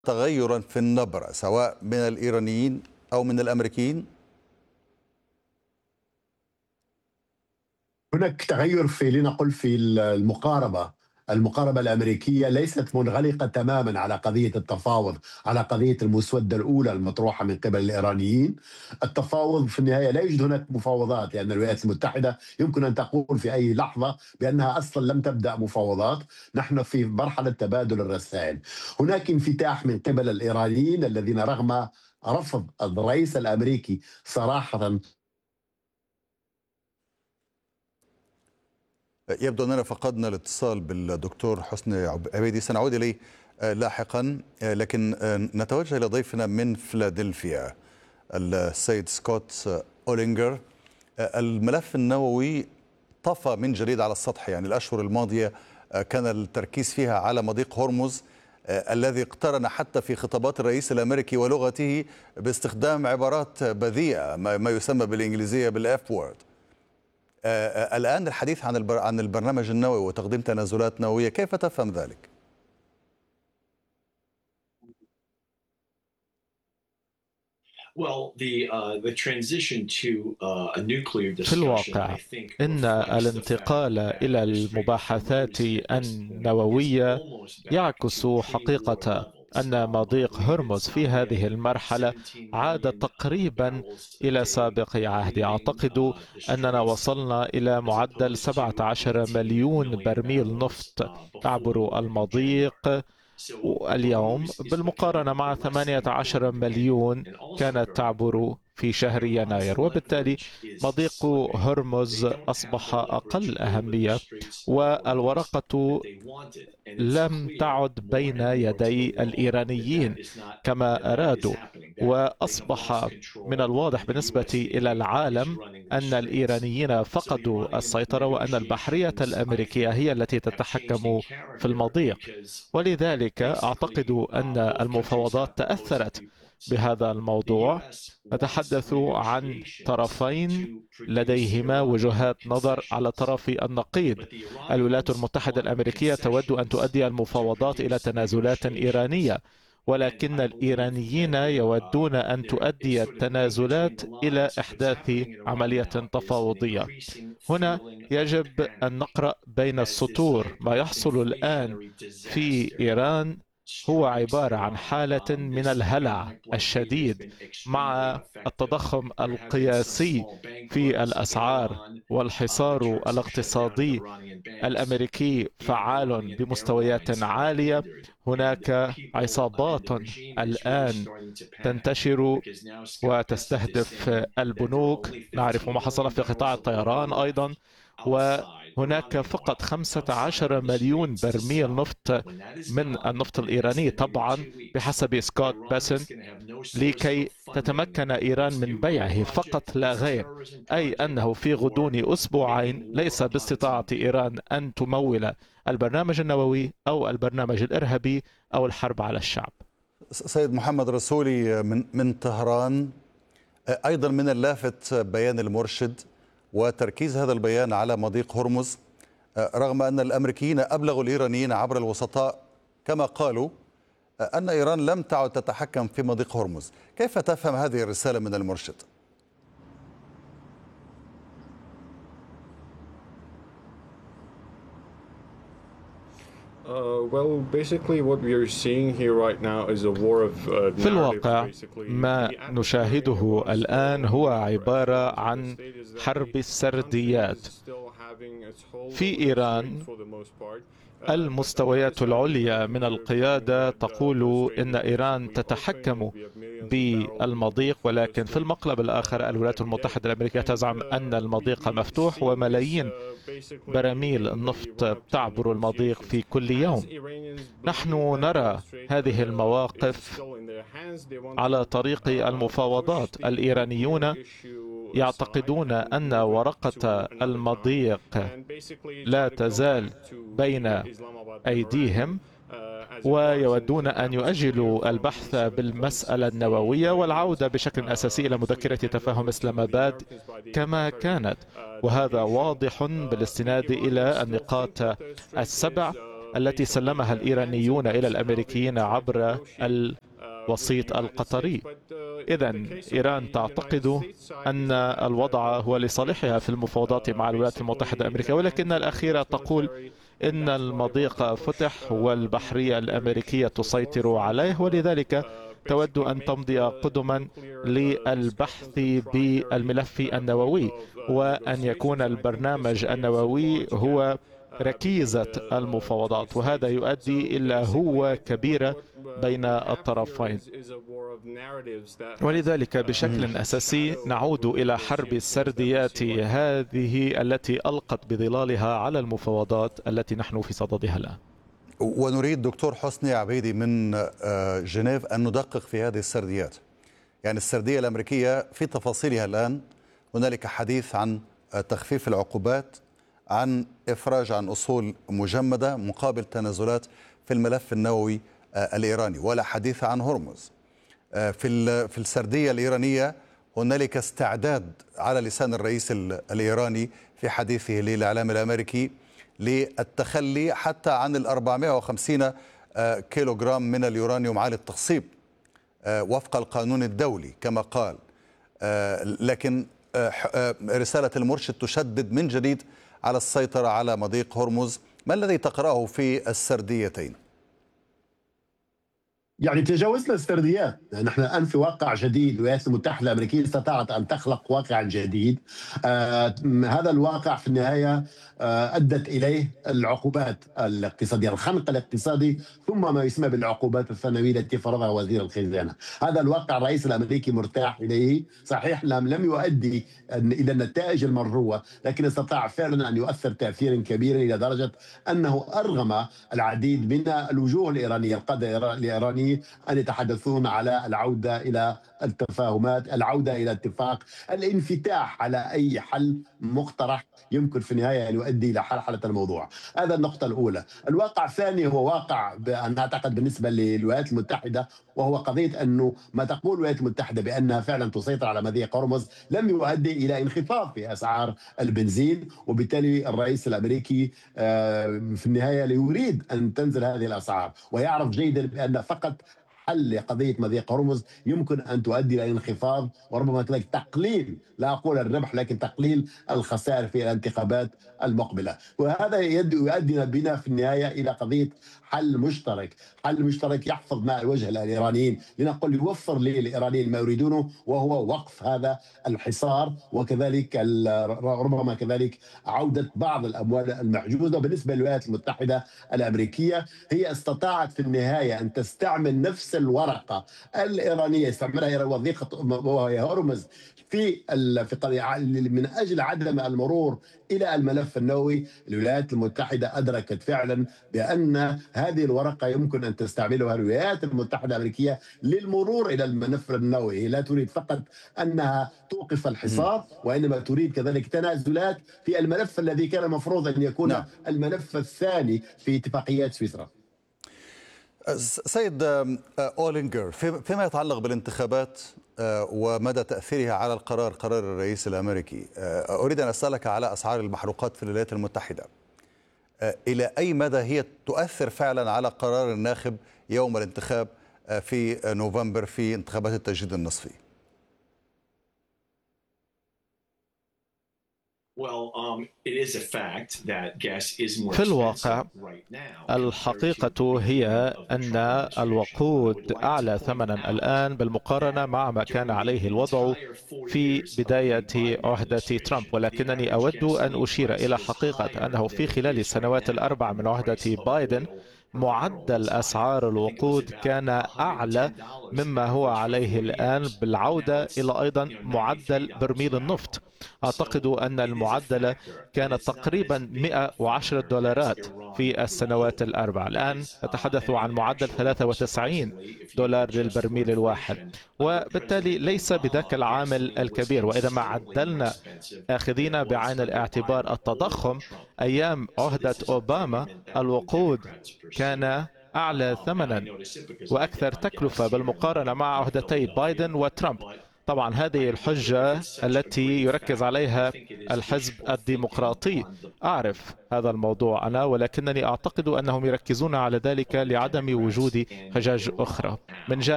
تغيرا في النبرة سواء من الإيرانيين أو من الأمريكيين؟ هناك تغير في لنقل في المقاربة الأمريكية ليست منغلقة تماما على قضية التفاوض، على قضية المسودة الأولى المطروحة من قبل الإيرانيين. التفاوض في النهاية لا يوجد هناك مفاوضات، لأن الولايات المتحدة يمكن أن تقول في أي لحظة بأنها أصلا لم تبدأ مفاوضات. نحن في مرحلة تبادل الرسائل. هناك انفتاح من قبل الإيرانيين الذين رغم رفض الرئيس الأمريكي صراحة. يبدو أننا فقدنا الاتصال بالدكتور حسني عبيدي، سنعود إليه لاحقا، لكن نتوجه إلى ضيفنا من فيلادلفيا السيد سكوت أولينجر. الملف النووي طفى من جديد على السطح، يعني الأشهر الماضية كان التركيز فيها على مضيق هرمز الذي اقترن حتى في خطابات الرئيس الأمريكي ولغته باستخدام عبارات بذيئة، ما يسمى بالإنجليزية بالإف وورد. الآن الحديث عن البرنامج النووي وتقديم تنازلات نووية، كيف تفهم ذلك؟ في الواقع إن الانتقال إلى المباحثات النووية يعكس حقيقة أن مضيق هرمز في هذه المرحلة عاد تقريبا إلى سابق عهد. أعتقد أننا وصلنا إلى معدل 17 مليون برميل نفط تعبر المضيق اليوم، بالمقارنة مع 18 مليون كانت تعبر في شهر يناير، وبالتالي مضيق هرمز أصبح أقل أهمية، والورقة لم تعد بين يدي الإيرانيين كما أرادوا. وأصبح من الواضح بالنسبة إلى العالم أن الإيرانيين فقدوا السيطرة، وأن البحرية الأمريكية هي التي تتحكم في المضيق. ولذلك أعتقد أن المفاوضات تأثرت بهذا الموضوع. نتحدث عن طرفين لديهما وجهات نظر على طرف النقيض. الولايات المتحدة الأمريكية تود أن تؤدي المفاوضات إلى تنازلات إيرانية، ولكن الإيرانيين يودون أن تؤدي التنازلات إلى إحداث عملية تفاوضية. هنا يجب أن نقرأ بين السطور. ما يحصل الآن في إيران هو عبارة عن حالة من الهلع الشديد مع التضخم القياسي في الأسعار والحصار الاقتصادي الأمريكي فعال بمستويات عالية. هناك عصابات الآن تنتشر وتستهدف البنوك. نعرف ما حصل في قطاع الطيران أيضا، وهناك فقط 15 مليون برميل نفط من النفط الإيراني، طبعا بحسب سكوت باسنت، لكي تتمكن إيران من بيعه فقط لا غير. أي أنه في غضون أسبوعين ليس باستطاعة إيران أن تمول البرنامج النووي أو البرنامج الإرهابي أو الحرب على الشعب. سيد محمد رسولي من طهران، أيضا من اللافت بيان المرشد وتركيز هذا البيان على مضيق هرمز، رغم أن الأمريكيين أبلغوا الإيرانيين عبر الوسطاء كما قالوا أن إيران لم تعد تتحكم في مضيق هرمز. كيف تفهم هذه الرسالة من المرشد؟ في الواقع ما نشاهده الآن هو عبارة عن حرب السرديات. في إيران المستويات العليا من القيادة تقول إن إيران تتحكم بالمضيق، ولكن في المقلب الآخر الولايات المتحدة الأمريكية تزعم أن المضيق مفتوح وملايين براميل النفط تعبر المضيق في كل يوم. نحن نرى هذه المواقف على طريق المفاوضات. الإيرانيون يعتقدون أن ورقة المضيق لا تزال بين أيديهم، ويودون أن يؤجلوا البحث بالمسألة النووية والعودة بشكل أساسي إلى مذكرة تفاهم إسلام آباد كما كانت. وهذا واضح بالاستناد إلى النقاط السبع التي سلمها الإيرانيون إلى الأمريكيين عبر الوسيط القطري. إذن إيران تعتقد أن الوضع هو لصالحها في المفاوضات مع الولايات المتحدة الأمريكية، ولكن الأخيرة تقول إن المضيق فتح والبحرية الأمريكية تسيطر عليه، ولذلك تود أن تمضي قدما للبحث بالملف النووي، وأن يكون البرنامج النووي هو ركيزة المفاوضات، وهذا يؤدي إلى هوة كبيرة بين الطرفين. ولذلك بشكل أساسي نعود إلى حرب السرديات هذه التي ألقت بظلالها على المفاوضات التي نحن في صددها الآن. ونريد دكتور حسني عبيدي من جنيف أن ندقق في هذه السرديات. يعني السردية الأمريكية في تفاصيلها الآن هنالك حديث عن تخفيف العقوبات، عن إفراج عن أصول مجمدة مقابل تنازلات في الملف النووي الإيراني، ولا حديث عن هرمز. في السردية الإيرانية هنالك استعداد على لسان الرئيس الإيراني في حديثه للإعلام الأمريكي للتخلي حتى عن 450 كيلوغرام من اليورانيوم عالي التخصيب وفق القانون الدولي كما قال. لكن رسالة المرشد تشدد من جديد على السيطرة على مضيق هرمز. ما الذي تقرأه في السرديتين؟ يعني تجاوزنا السرديات، نحن الآن في واقع جديد. الولايات المتحدة الأمريكية استطاعت أن تخلق واقعا جديد. هذا الواقع في النهاية أدت إليه العقوبات الاقتصادية، الخنق الاقتصادي، ثم ما يسمى بالعقوبات الثانوية التي فرضها وزير الخزانة. هذا الواقع الرئيس الأمريكي مرتاح إليه. صحيح لم يؤدي إلى النتائج المرجوة، لكن استطاع فعلا أن يؤثر تأثيرا كبيرا إلى درجة أنه أرغم العديد من الوجوه الإيرانية، القادة الإيرانيين، أن يتحدثون على العودة إلى التفاهمات، العودة إلى اتفاق، الانفتاح على أي حل مقترح يمكن في النهاية أن يؤدي إلى حلحلة الموضوع. هذا النقطة الأولى. الواقع الثاني هو واقع أنا أعتقد بالنسبة للولايات المتحدة، وهو قضية أنه ما تقول الولايات المتحدة بأنها فعلا تسيطر على مضيق هرمز لم يؤدي إلى انخفاض في أسعار البنزين، وبالتالي الرئيس الأمريكي في النهاية لا يريد أن تنزل هذه الأسعار، ويعرف جيدا بأن فقط حل قضية مضيق هرمز يمكن أن تؤدي إلى انخفاض وربما كذلك تقليل، لا أقول الربح لكن تقليل الخسائر في الانتخابات المقبلة. وهذا يؤدي بنا في النهاية إلى قضية حل مشترك يحفظ ماء الوجه الإيرانيين، لنقول يوفر للإيرانيين ما يريدونه، وهو وقف هذا الحصار، وكذلك ربما كذلك عودة بعض الأموال المحجوزة. بالنسبة للولايات المتحدة الأمريكية، هي استطاعت في النهاية أن تستعمل نفس الورقة الإيرانية استعملها وظيفة هرمز في من أجل عدم المرور إلى الملف النووي. الولايات المتحدة أدركت فعلا بأن هذه الورقة يمكن أن تستعملها الولايات المتحدة الأمريكية للمرور إلى الملف النووي. لا تريد فقط أنها توقف الحصار، وإنما تريد كذلك تنازلات في الملف الذي كان مفروض أن يكون الملف الثاني في اتفاقيات سويسرا. سيد أولينجر، فيما يتعلق بالانتخابات ومدى تأثيرها على قرار الرئيس الأمريكي، أريد أن أسألك على أسعار المحروقات في الولايات المتحدة. إلى أي مدى هي تؤثر فعلا على قرار الناخب يوم الانتخاب في نوفمبر في انتخابات التجديد النصفي؟ في الواقع الحقيقة هي أن الوقود أعلى ثمنا الآن بالمقارنة مع ما كان عليه الوضع في بداية عهدة ترامب، ولكنني أود أن أشير إلى حقيقة أنه في خلال السنوات الأربع من عهدة بايدن معدل أسعار الوقود كان أعلى مما هو عليه الآن، بالعودة إلى أيضا معدل برميل النفط. أعتقد أن المعدل كان تقريبا $110 في السنوات الأربع. الآن نتحدث عن معدل $93 للبرميل الواحد، وبالتالي ليس بذاك العامل الكبير. وإذا ما عدلنا آخذين بعين الاعتبار التضخم، أيام عهدة أوباما الوقود كان أعلى ثمنا وأكثر تكلفة بالمقارنة مع عهدتي بايدن وترامب. طبعا هذه الحجة التي يركز عليها الحزب الديمقراطي. أعرف هذا الموضوع أنا، ولكنني أعتقد أنهم يركزون على ذلك لعدم وجود حجج أخرى. من جانب